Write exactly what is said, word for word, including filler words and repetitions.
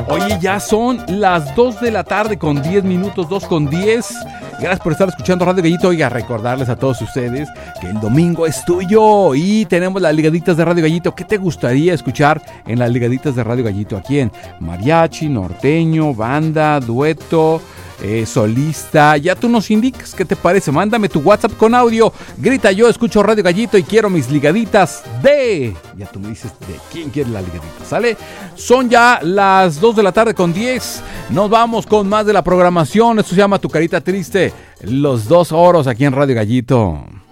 Oye, ya son las dos de la tarde con diez minutos, dos con diez. Gracias por estar escuchando Radio Gallito. Oiga, recordarles a todos ustedes que el domingo es tuyo y tenemos las ligaditas de Radio Gallito. ¿Qué te gustaría escuchar en las ligaditas de Radio Gallito? Aquí en mariachi, norteño, banda, dueto, eh, solista. Ya tú nos indicas qué te parece. Mándame tu WhatsApp con audio. Grita: yo escucho Radio Gallito y quiero mis ligaditas de... Ya tú me dices de quién quiere la ligadita, ¿sale? Son ya las dos de la tarde con diez. Nos vamos con más de la programación. Esto se llama Tu Carita Triste. Los dos oros aquí en Radio Gallito.